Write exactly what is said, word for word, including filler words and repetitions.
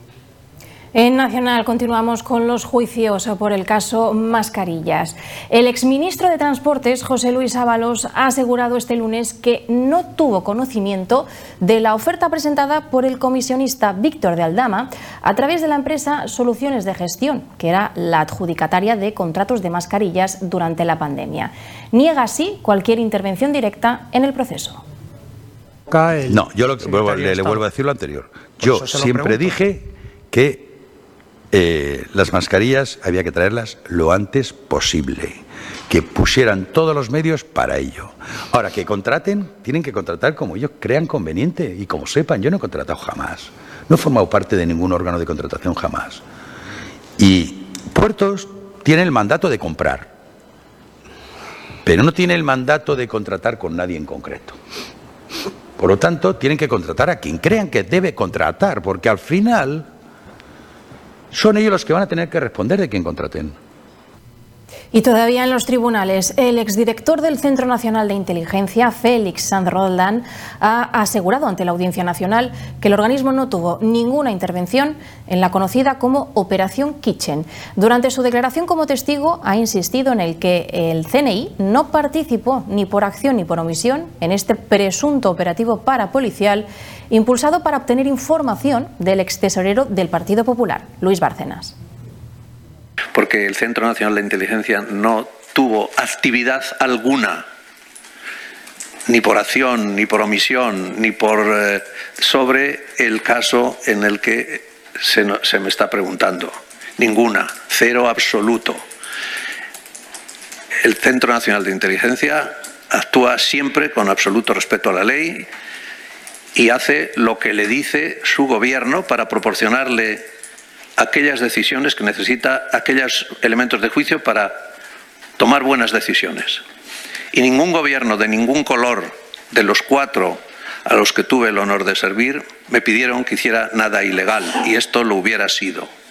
En Nacional continuamos con los juicios por el caso Mascarillas. El exministro de Transportes, José Luis Ábalos, ha asegurado este lunes que no tuvo conocimiento de la oferta presentada por el comisionista Víctor de Aldama a través de la empresa Soluciones de Gestión, que era la adjudicataria de contratos de mascarillas durante la pandemia. Niega así cualquier intervención directa en el proceso. No, yo lo que, vuelvo, le, le vuelvo a decir lo anterior. Yo siempre dije que Eh, las mascarillas había que traerlas lo antes posible, que pusieran todos los medios para ello. Ahora, que contraten, tienen que contratar como ellos crean conveniente y como sepan. Yo no he contratado jamás, no he formado parte de ningún órgano de contratación jamás. Y Puertos tiene el mandato de comprar, pero no tiene el mandato de contratar con nadie en concreto. Por lo tanto, tienen que contratar a quien crean que debe contratar, porque al final son ellos los que van a tener que responder de quién contraten. Y todavía en los tribunales, el exdirector del Centro Nacional de Inteligencia, Félix Sanz Roldán, ha asegurado ante la Audiencia Nacional que el organismo no tuvo ninguna intervención en la conocida como Operación Kitchen. Durante su declaración como testigo ha insistido en el que el C N I no participó ni por acción ni por omisión en este presunto operativo parapolicial impulsado para obtener información del extesorero del Partido Popular, Luis Bárcenas. Porque el Centro Nacional de Inteligencia no tuvo actividad alguna, ni por acción, ni por omisión, ni por eh, sobre el caso en el que se, no, se me está preguntando. Ninguna, cero absoluto. El Centro Nacional de Inteligencia actúa siempre con absoluto respeto a la ley y hace lo que le dice su gobierno para proporcionarle aquellas decisiones que necesita, aquellos elementos de juicio para tomar buenas decisiones. Y ningún gobierno de ningún color de los cuatro a los que tuve el honor de servir me pidieron que hiciera nada ilegal, y esto lo hubiera sido.